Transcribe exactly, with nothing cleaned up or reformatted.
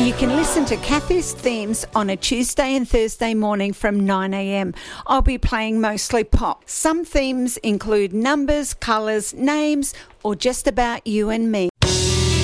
You can listen to Kathy's themes on a Tuesday and Thursday morning from nine a.m. I'll be playing mostly pop. Some themes include numbers, colours, names, or just about you and me.